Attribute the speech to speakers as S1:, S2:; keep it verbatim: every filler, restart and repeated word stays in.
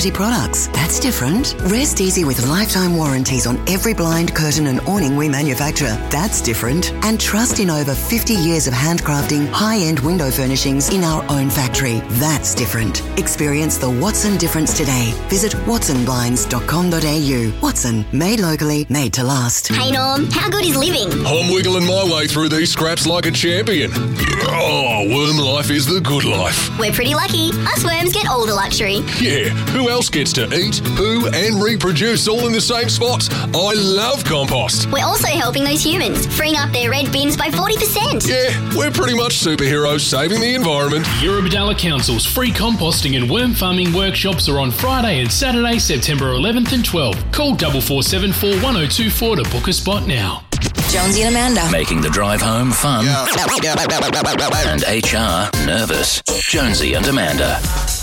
S1: products. That's different. Rest easy with lifetime warranties on every blind, curtain and awning we manufacture. That's different. And trust in over fifty years of handcrafting high-end window furnishings in our own factory. That's different. Experience the Watson difference today. Visit watson blinds dot com dot a u. Watson, made locally, made to last.
S2: Hey Norm, how good is living?
S3: I'm wiggling my way through these scraps like a champion. Oh, worm life is the good life.
S2: We're pretty lucky. Us worms get all the luxury.
S3: Yeah, who else gets to eat, poo and reproduce all in the same spot? I love compost.
S2: We're also helping those humans, freeing up their red bins by forty percent.
S3: Yeah, we're pretty much superheroes saving the environment.
S4: Eurobodalla Council's free composting and worm farming workshops are on Friday and Saturday, September eleventh and twelfth. Call four four seven four, one oh two four to book a spot now.
S5: Jonesy and Amanda.
S6: Making the drive home fun.
S5: Yeah.
S6: And H R nervous. Jonesy and Amanda.